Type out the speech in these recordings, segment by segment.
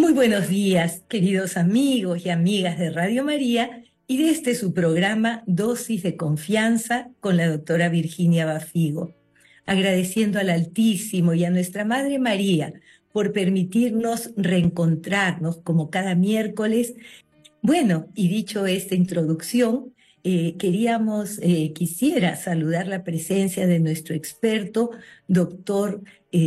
Muy buenos días, queridos amigos y amigas de Radio María y de este su programa Dosis de Confianza con la doctora Virginia Bafigo. Agradeciendo al Altísimo y a nuestra Madre María por permitirnos reencontrarnos como cada miércoles. Bueno, y dicho esta introducción, quisiera saludar la presencia de nuestro experto, doctor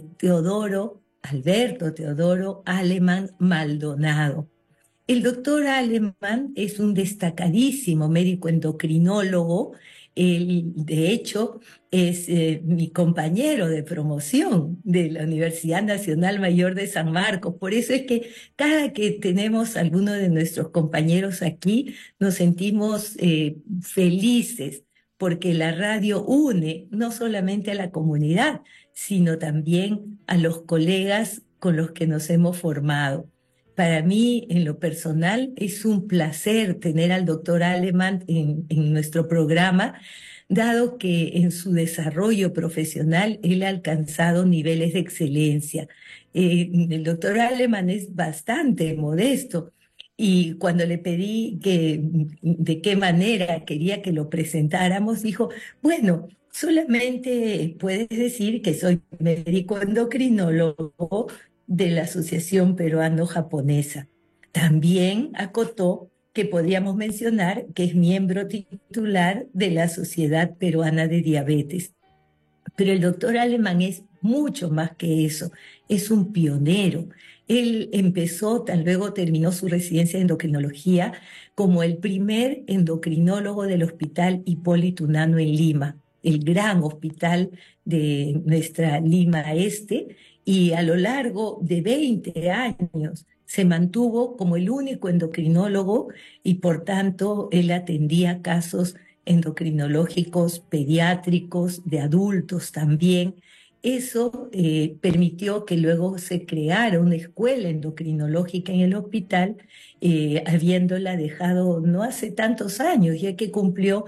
Alberto Teodoro Aleman Maldonado. El doctor Aleman es un destacadísimo médico endocrinólogo. Él, de hecho, es mi compañero de promoción de la Universidad Nacional Mayor de San Marcos. Por eso es que cada que tenemos a alguno de nuestros compañeros aquí, nos sentimos felices, porque la radio une no solamente a la comunidad, sino también a los colegas con los que nos hemos formado. Para mí, en lo personal, es un placer tener al doctor Aleman en nuestro programa, dado que en su desarrollo profesional él ha alcanzado niveles de excelencia. El doctor Aleman es bastante modesto y cuando le pedí de qué manera quería que lo presentáramos, dijo, bueno, solamente puedes decir que soy médico endocrinólogo de la Asociación Peruano-Japonesa. También acotó que podríamos mencionar que es miembro titular de la Sociedad Peruana de Diabetes. Pero el doctor Aleman es mucho más que eso, es un pionero. Él empezó, tal luego terminó su residencia en endocrinología como el primer endocrinólogo del Hospital Hipólito Unanue en Lima, el gran hospital de nuestra Lima Este, y a lo largo de 20 años se mantuvo como el único endocrinólogo y por tanto él atendía casos endocrinológicos, pediátricos, de adultos también. Eso permitió que luego se creara una escuela endocrinológica en el hospital, habiéndola dejado no hace tantos años, ya que cumplió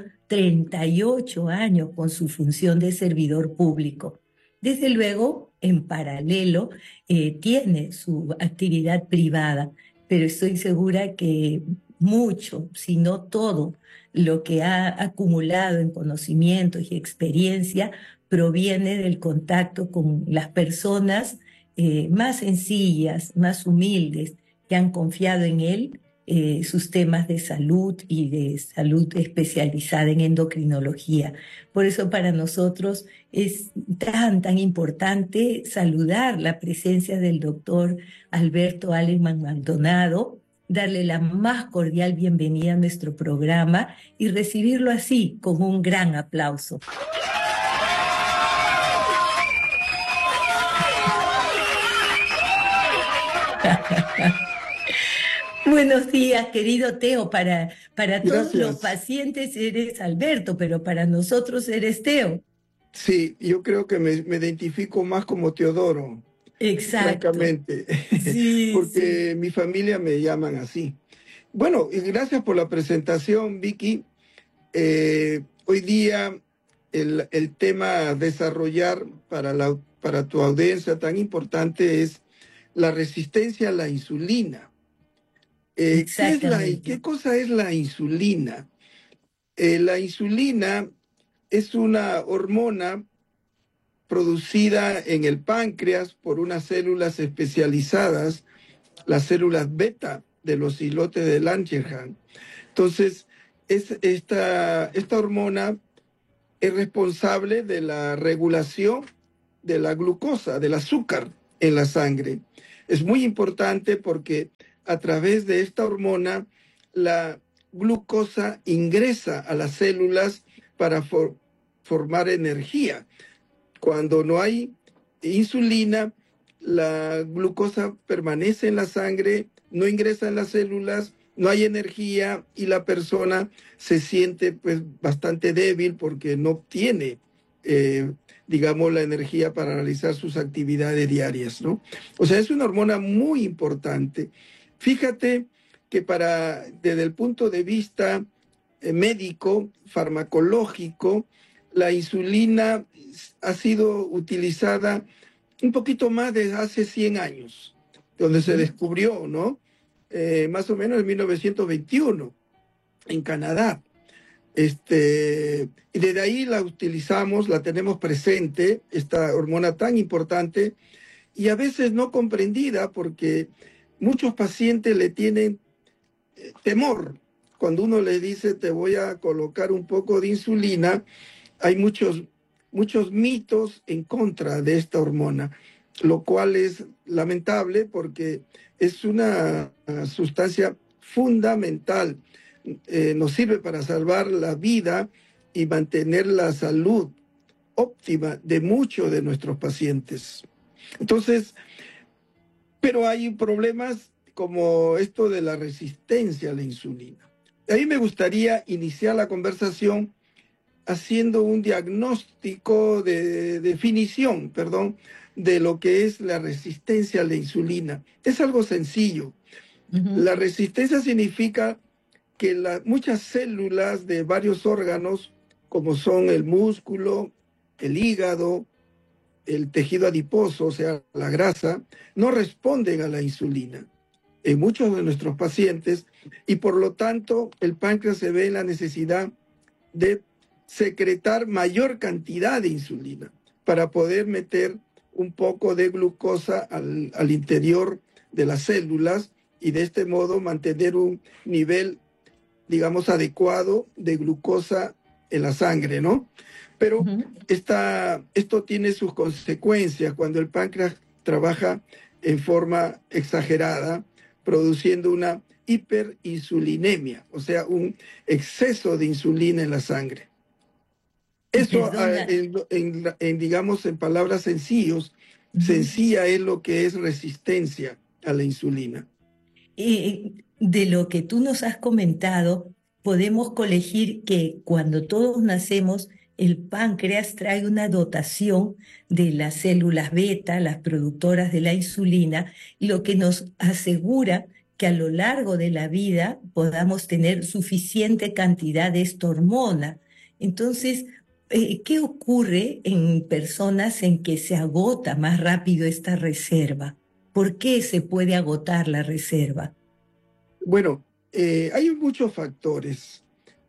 38 años con su función de servidor público. Desde luego, en paralelo, tiene su actividad privada, pero estoy segura que mucho, si no todo, lo que ha acumulado en conocimientos y experiencia proviene del contacto con las personas más sencillas, más humildes, que han confiado en él sus temas de salud y de salud especializada en endocrinología. Por eso para nosotros es tan importante saludar la presencia del doctor Alberto Aleman Maldonado, darle la más cordial bienvenida a nuestro programa y recibirlo así, con un gran aplauso. Buenos días, querido Teo. Para todos los Gracias. pacientes eres Alberto, pero para nosotros eres Teo. Sí, yo creo que me identifico más como Teodoro, Exacto. francamente, Sí, sí. porque mi familia me llaman así. Bueno, y gracias por la presentación, Vicky. Hoy día el tema a desarrollar para tu audiencia tan importante es la resistencia a la insulina. ¿Qué Exactamente. cosa es la insulina? La insulina es una hormona producida en el páncreas por unas células especializadas, las células beta de los islotes de Langerhans. Entonces, esta hormona es responsable de la regulación de la glucosa, del azúcar en la sangre. Es muy importante porque a través de esta hormona, la glucosa ingresa a las células para formar energía. Cuando no hay insulina, la glucosa permanece en la sangre, no ingresa en las células, no hay energía y la persona se siente pues bastante débil porque no obtiene, digamos, la energía para realizar sus actividades diarias, ¿no? O sea, es una hormona muy importante. Fíjate que desde el punto de vista médico, farmacológico, la insulina ha sido utilizada un poquito más de hace 100 años. donde se descubrió, ¿no? Más o menos en 1921, en Canadá. Y desde ahí la utilizamos, la tenemos presente, esta hormona tan importante, y a veces no comprendida porque muchos pacientes le tienen temor. Cuando uno le dice te voy a colocar un poco de insulina, hay muchos mitos en contra de esta hormona, lo cual es lamentable porque es una sustancia fundamental. Nos sirve para salvar la vida y mantener la salud óptima de muchos de nuestros pacientes. Entonces, pero hay problemas como esto de la resistencia a la insulina. A mí me gustaría iniciar la conversación haciendo un diagnóstico de definición, perdón, de lo que es la resistencia a la insulina. Es algo sencillo. La resistencia significa que muchas células de varios órganos, como son el músculo, el hígado, el tejido adiposo, o sea, la grasa, no responden a la insulina en muchos de nuestros pacientes y por lo tanto el páncreas se ve en la necesidad de secretar mayor cantidad de insulina para poder meter un poco de glucosa al interior de las células y de este modo mantener un nivel, digamos, adecuado de glucosa en la sangre, ¿no? Pero esto tiene sus consecuencias cuando el páncreas trabaja en forma exagerada, produciendo una hiperinsulinemia, o sea, un exceso de insulina en la sangre. Eso, digamos, en palabras sencilla es lo que es resistencia a la insulina. De lo que tú nos has comentado, podemos colegir que cuando todos nacemos, el páncreas trae una dotación de las células beta, las productoras de la insulina, lo que nos asegura que a lo largo de la vida podamos tener suficiente cantidad de esta hormona. Entonces, ¿qué ocurre en personas en que se agota más rápido esta reserva? ¿Por qué se puede agotar la reserva? Bueno, hay muchos factores.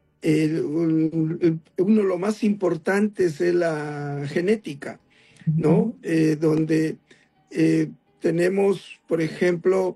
Uno de los más importantes es la genética, ¿no? Donde tenemos, por ejemplo,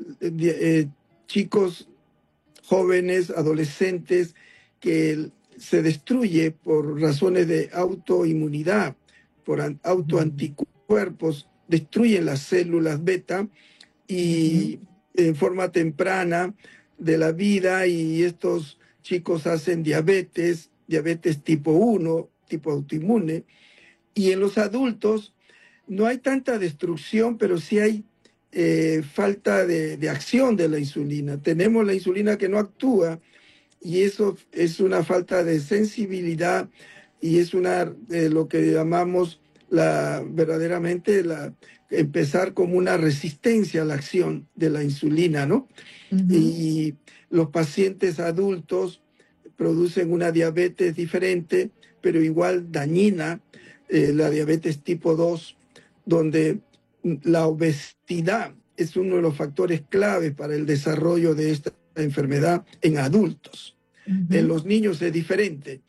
chicos jóvenes, adolescentes, que se destruye por razones de autoinmunidad, por autoanticuerpos, destruyen las células beta y en forma temprana de la vida, y estos chicos hacen diabetes tipo 1, tipo autoinmune, y en los adultos no hay tanta destrucción, pero sí hay falta de acción de la insulina. Tenemos la insulina que no actúa y eso es una falta de sensibilidad y es lo que llamamos verdaderamente empezar como una resistencia a la acción de la insulina, ¿no? Y los pacientes adultos producen una diabetes diferente, pero igual dañina, la diabetes tipo 2, donde la obesidad es uno de los factores claves para el desarrollo de esta enfermedad en adultos. En los niños es diferente.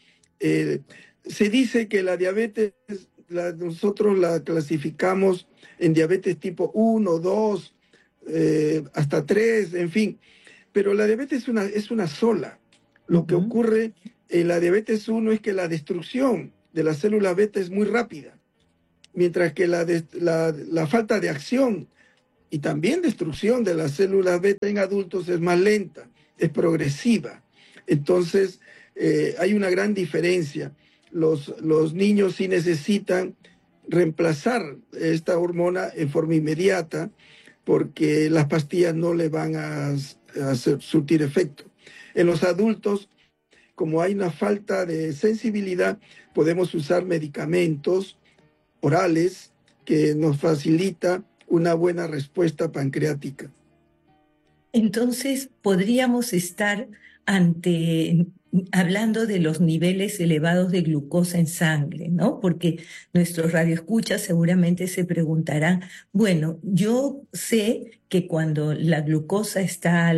Se dice que la diabetes, nosotros la clasificamos en diabetes tipo 1, 2, hasta 3, en fin. Pero la diabetes es una sola. Lo que ocurre en la diabetes 1 es que la destrucción de las células beta es muy rápida, mientras que la falta de acción y también destrucción de las células beta en adultos es más lenta, es progresiva. Entonces, hay una gran diferencia. Los niños sí necesitan reemplazar esta hormona en forma inmediata porque las pastillas no le van a surtir efecto. En los adultos, como hay una falta de sensibilidad, podemos usar medicamentos orales que nos facilita una buena respuesta pancreática. Entonces, podríamos estar ante hablando de los niveles elevados de glucosa en sangre, ¿no? Porque nuestros radioescuchas seguramente se preguntarán, bueno, yo sé que cuando la glucosa está